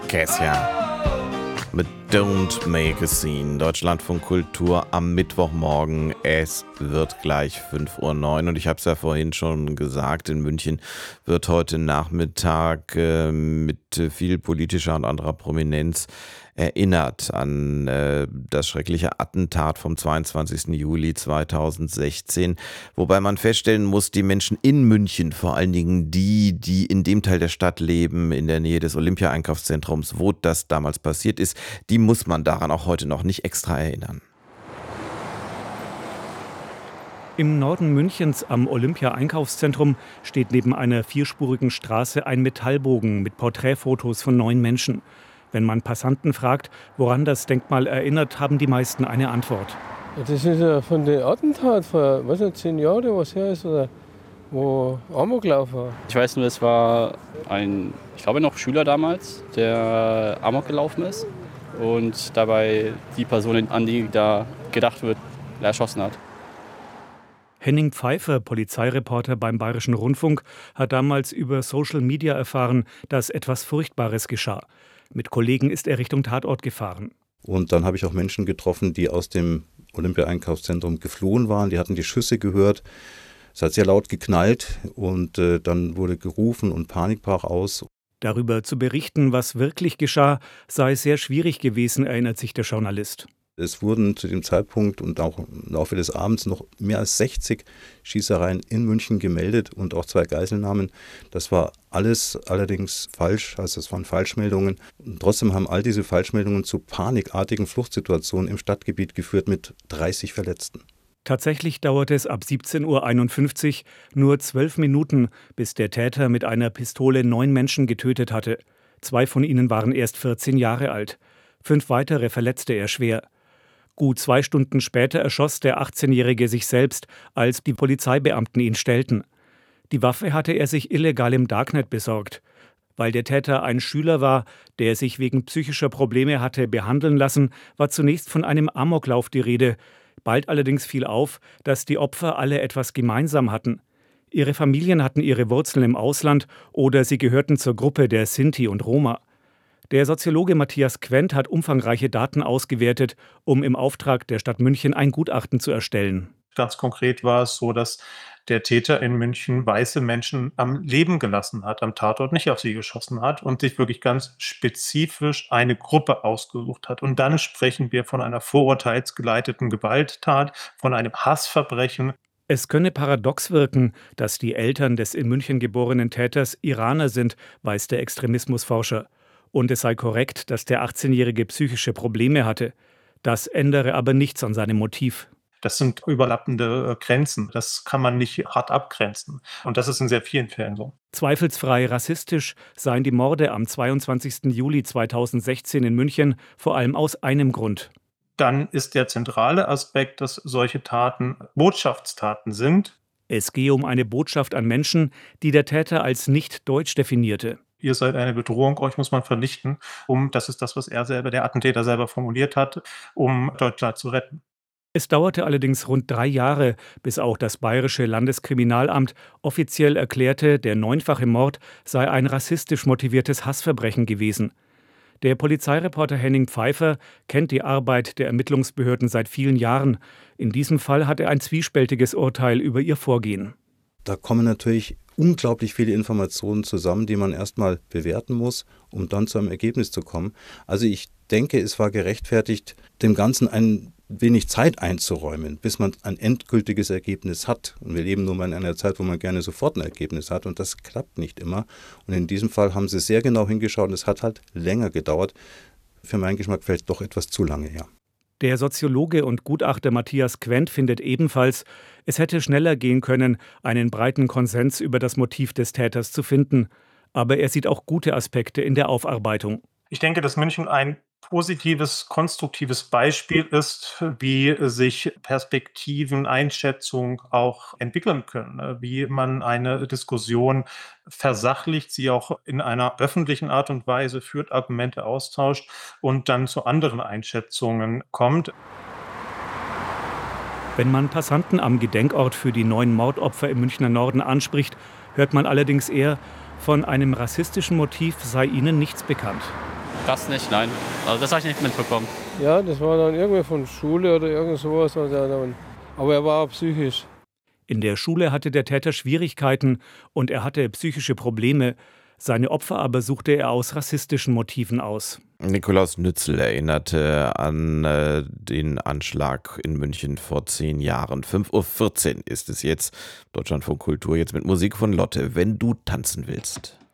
Kessia mit Don't Make a Scene. Deutschlandfunk Kultur am Mittwochmorgen. Es wird gleich 5:09 Uhr und ich habe es ja vorhin schon gesagt, in München wird heute Nachmittag mit viel politischer und anderer Prominenz erinnert an das schreckliche Attentat vom 22. Juli 2016, wobei man feststellen muss, die Menschen in München, vor allen Dingen die in dem Teil der Stadt leben, in der Nähe des Olympia-Einkaufszentrums, wo das damals passiert ist, die muss man daran auch heute noch nicht extra erinnern. Im Norden Münchens am Olympia-Einkaufszentrum steht neben einer vierspurigen Straße ein Metallbogen mit Porträtfotos von 9 Menschen. Wenn man Passanten fragt, woran das Denkmal erinnert, haben die meisten eine Antwort. Das ist ja von dem Attentat vor 10 Jahren, was her ist, oder wo Amoklauf war. Ich weiß nur, es war ein, ich glaube noch Schüler damals, der Amok gelaufen ist und dabei die Person, an die da gedacht wird, erschossen hat. Henning Pfeiffer, Polizeireporter beim Bayerischen Rundfunk, hat damals über Social Media erfahren, dass etwas Furchtbares geschah. Mit Kollegen ist er Richtung Tatort gefahren. Und dann habe ich auch Menschen getroffen, die aus dem Olympia-Einkaufszentrum geflohen waren. Die hatten die Schüsse gehört. Es hat sehr laut geknallt und dann wurde gerufen und Panik brach aus. Darüber zu berichten, was wirklich geschah, sei sehr schwierig gewesen, erinnert sich der Journalist. Es wurden zu dem Zeitpunkt und auch im Laufe des Abends noch mehr als 60 Schießereien in München gemeldet und auch 2 Geiselnahmen. Das war alles allerdings falsch, also es waren Falschmeldungen. Und trotzdem haben all diese Falschmeldungen zu panikartigen Fluchtsituationen im Stadtgebiet geführt mit 30 Verletzten. Tatsächlich dauerte es ab 17:51 Uhr nur 12 Minuten, bis der Täter mit einer Pistole 9 Menschen getötet hatte. 2 von ihnen waren erst 14 Jahre alt. 5 weitere verletzte er schwer. Gut 2 Stunden später erschoss der 18-Jährige sich selbst, als die Polizeibeamten ihn stellten. Die Waffe hatte er sich illegal im Darknet besorgt. Weil der Täter ein Schüler war, der sich wegen psychischer Probleme hatte behandeln lassen, war zunächst von einem Amoklauf die Rede. Bald allerdings fiel auf, dass die Opfer alle etwas gemeinsam hatten. Ihre Familien hatten ihre Wurzeln im Ausland oder sie gehörten zur Gruppe der Sinti und Roma. Der Soziologe Matthias Quent hat umfangreiche Daten ausgewertet, um im Auftrag der Stadt München ein Gutachten zu erstellen. Ganz konkret war es so, dass der Täter in München weiße Menschen am Leben gelassen hat, am Tatort nicht auf sie geschossen hat und sich wirklich ganz spezifisch eine Gruppe ausgesucht hat. Und dann sprechen wir von einer vorurteilsgeleiteten Gewalttat, von einem Hassverbrechen. Es könne paradox wirken, dass die Eltern des in München geborenen Täters Iraner sind, weiß der Extremismusforscher. Und es sei korrekt, dass der 18-Jährige psychische Probleme hatte. Das ändere aber nichts an seinem Motiv. Das sind überlappende Grenzen. Das kann man nicht hart abgrenzen. Und das ist in sehr vielen Fällen so. Zweifelsfrei rassistisch seien die Morde am 22. Juli 2016 in München vor allem aus einem Grund. Dann ist der zentrale Aspekt, dass solche Taten Botschaftstaten sind. Es gehe um eine Botschaft an Menschen, die der Täter als nicht deutsch definierte. Ihr seid eine Bedrohung, euch muss man vernichten, das ist das, was der Attentäter selber formuliert hat, um Deutschland zu retten. Es dauerte allerdings rund 3 Jahre, bis auch das Bayerische Landeskriminalamt offiziell erklärte, der 9-fache Mord sei ein rassistisch motiviertes Hassverbrechen gewesen. Der Polizeireporter Henning Pfeiffer kennt die Arbeit der Ermittlungsbehörden seit vielen Jahren. In diesem Fall hat er ein zwiespältiges Urteil über ihr Vorgehen. Da kommen natürlich unglaublich viele Informationen zusammen, die man erstmal bewerten muss, um dann zu einem Ergebnis zu kommen. Also ich denke, es war gerechtfertigt, dem Ganzen ein wenig Zeit einzuräumen, bis man ein endgültiges Ergebnis hat. Und wir leben nun mal in einer Zeit, wo man gerne sofort ein Ergebnis hat und das klappt nicht immer. Und in diesem Fall haben sie sehr genau hingeschaut und es hat halt länger gedauert. Für meinen Geschmack fällt es doch etwas zu lange her. Der Soziologe und Gutachter Matthias Quent findet ebenfalls, es hätte schneller gehen können, einen breiten Konsens über das Motiv des Täters zu finden. Aber er sieht auch gute Aspekte in der Aufarbeitung. Ich denke, dass München ein positives, konstruktives Beispiel ist, wie sich Perspektiven, Einschätzung auch entwickeln können, wie man eine Diskussion versachlicht, sie auch in einer öffentlichen Art und Weise führt, Argumente austauscht und dann zu anderen Einschätzungen kommt. Wenn man Passanten am Gedenkort für die 9 Mordopfer im Münchner Norden anspricht, hört man allerdings eher, von einem rassistischen Motiv sei ihnen nichts bekannt. Das nicht, nein. Also das habe ich nicht mitbekommen. Ja, das war dann irgendwie von Schule oder irgend sowas. Aber er war auch psychisch. In der Schule hatte der Täter Schwierigkeiten und er hatte psychische Probleme. Seine Opfer aber suchte er aus rassistischen Motiven aus. Nikolaus Nützel erinnerte an den Anschlag in München vor 10 Jahren. 5:14 Uhr ist es jetzt. Deutschlandfunk Kultur jetzt mit Musik von Lotte, wenn du tanzen willst.